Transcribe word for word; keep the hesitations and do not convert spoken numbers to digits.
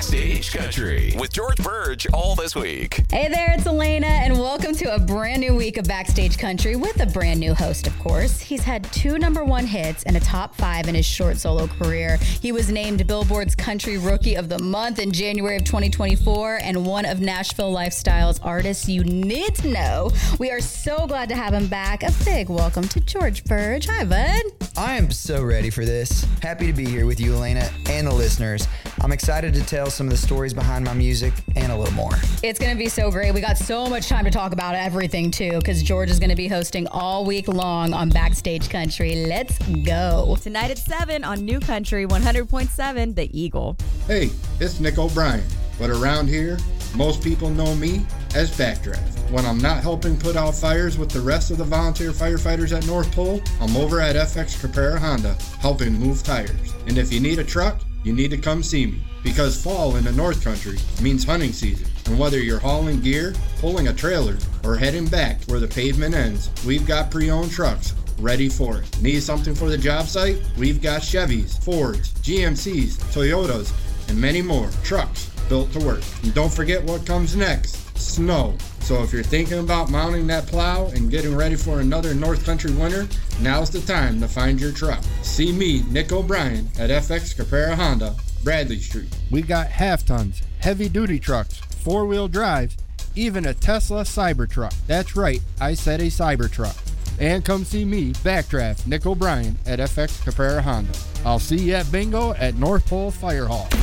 Backstage Country with George Burge all this week. Hey there, it's Elena, and welcome to a brand new week of Backstage Country with a brand new host, of course. He's had two number one hits and a top five in his short solo career. He was named Billboard's Country Rookie of the Month in January of twenty twenty-four and one of Nashville Lifestyle's artists you need to know. We are so glad to have him back. A big welcome to George Burge. Hi, bud. I am so ready for this. Happy to be here with you, Elena, and the listeners. I'm excited to tell some of the stories behind my music and a little more. It's going to be so great. We got so much time to talk about everything, too, because George is going to be hosting all week long on Backstage Country. Let's go. Tonight at seven on New Country one hundred point seven, The Eagle. Hey, it's Nick O'Brien, but around here, most people know me as Backdraft. When I'm not helping put out fires with the rest of the volunteer firefighters at North Pole, I'm over at F X Caprara Honda, helping move tires. And if you need a truck, you need to come see me, because fall in the North Country means hunting season. And whether you're hauling gear, pulling a trailer, or heading back where the pavement ends, we've got pre-owned trucks ready for it. Need something for the job site? We've got Chevys, Fords, G M Cs, Toyotas, and many more trucks built to work. And don't forget what comes next, snow. So if you're thinking about mounting that plow and getting ready for another North Country winter, now's the time to find your truck. See me, Nick O'Brien, at F X Caprara Honda, Bradley Street. We got half tons, heavy duty trucks, four-wheel drives, even a Tesla Cybertruck. That's right, I said a Cybertruck. And come see me, Backdraft, Nick O'Brien, at F X Caprara Honda. I'll see you at bingo at North Pole Fire Hall.